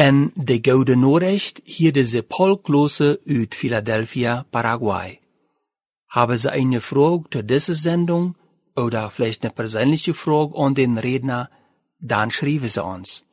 En de Gouden Noorrecht hielden ze Paul Klose uit Philadelphia, Paraguay. Haben Sie eine Frage zu dieser Sendung oder vielleicht eine persönliche Frage an den Redner, dann schreiben Sie uns.